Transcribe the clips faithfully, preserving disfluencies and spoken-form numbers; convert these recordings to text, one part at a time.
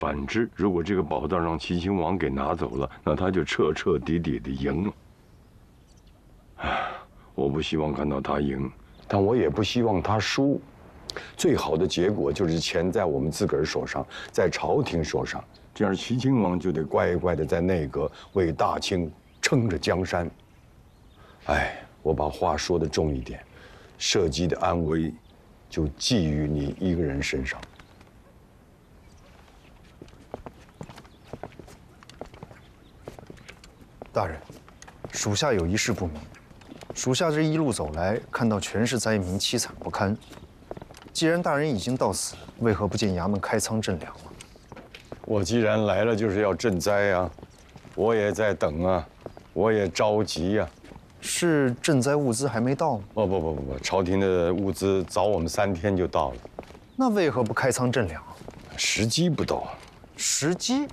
反之，如果这个宝藏让齐亲王给拿走了，那他就彻彻底底的赢了。唉，我不希望看到他赢，但我也不希望他输。最好的结果就是钱在我们自个儿手上，在朝廷手上，这样齐亲王就得乖乖的在内阁为大清撑着江山。唉，我把话说得重一点，社稷的安危就寄于你一个人身上。 大人，属下有一事不明。属下这一路走来，看到全市灾民凄惨不堪。既然大人已经到此，为何不见衙门开仓赈粮呢？ 我既然来了，就是要赈灾啊！我也在等啊，我也着急呀、啊。 是赈灾物资还没到吗？ 哦不不不不，朝廷的物资早我们三天就到了。 那为何不开仓赈粮？ 时机不到。 时机？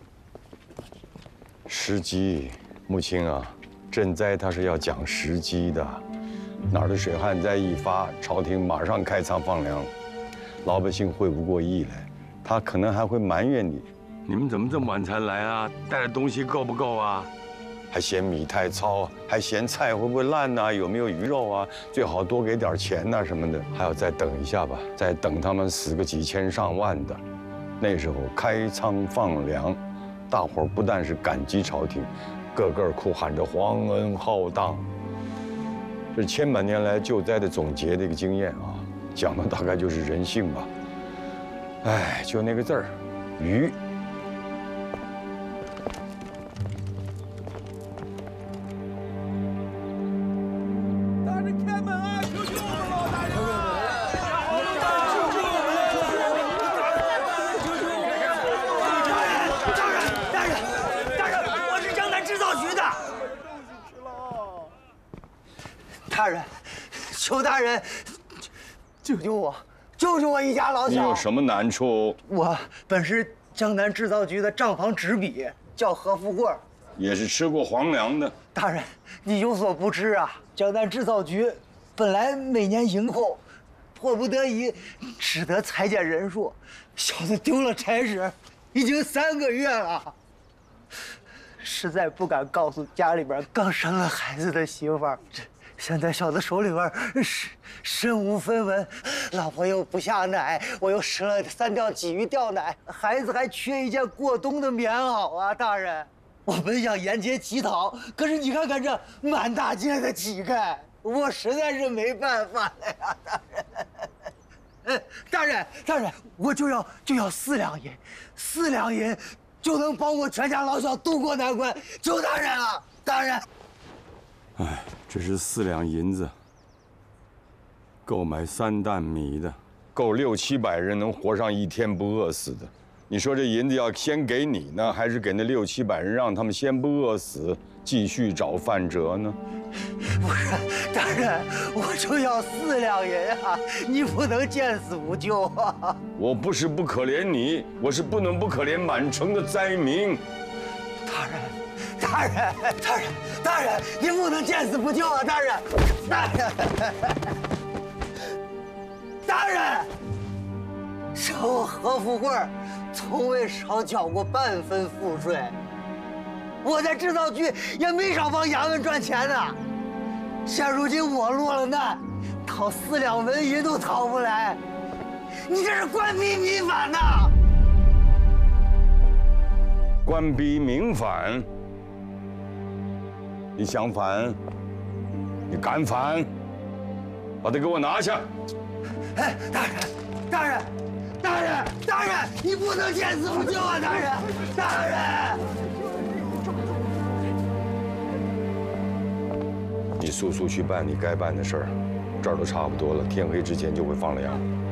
时机。 穆青啊，赈灾它是要讲时机的，哪儿的水旱灾一发，朝廷马上开仓放粮，老百姓会不过意来，他可能还会埋怨你，你们怎么这么晚才来啊？带的东西够不够啊？还嫌米太糙，还嫌菜会不会烂呐、啊？有没有鱼肉啊？最好多给点钱呐、啊、什么的，还要再等一下吧，再等他们死个几千上万的，那时候开仓放粮，大伙儿不但是感激朝廷。 个个哭喊着皇恩浩荡，这是千百年来救灾的总结的一个经验啊，讲的大概就是人性吧。哎，就那个字儿，愚。 大人开门啊！求救了，大人！求救我！大人，大人，大人，我是江南制造局的。大人，求大人救救我，救救我一家老小！ 你有什么难处？ 我本是江南制造局的账房执笔，叫何富贵， 也是吃过皇粮的。 大人，你有所不知啊，江南制造局本来每年盈扣，迫不得已只得裁减人数。小子丢了差事，已经三个月了，实在不敢告诉家里边刚生了孩子的媳妇儿。现在小子手里边身身无分文，老婆又不下奶，我又吃了三吊鲫鱼吊奶，孩子还缺一件过冬的棉袄啊！大人，我本想沿街乞讨，可是你看看这满大街的乞丐，我实在是没办法了呀！大人，大人，大人，我就要就要四两银，四两银就能帮我全家老小渡过难关，求大人了，大人。 哎，这是四两银子，够买三担米的，够六七百人能活上一天不饿死的。你说这银子要先给你呢，还是给那六七百人让他们先不饿死，继续找饭辙呢？ 不是，大人，我就要四两银啊！你不能见死不救啊！ 我不是不可怜你，我是不能不可怜满城的灾民。 大人。 大人，大人，大人，您不能见死不救啊！大人，大人，大人，这我何富贵从未少缴过半分赋税，我在制造局也没少帮衙门赚钱呢。现如今我落了难，讨四两纹银都讨不来，你这是官逼民反呐！ 官逼民反。 你想反？你敢反？把他给我拿下！ 哎，大人，大人，大人，大人，你不能见死不救啊！大人，大人， 你速速去办你该办的事儿，这儿都差不多了，天黑之前就会放粮。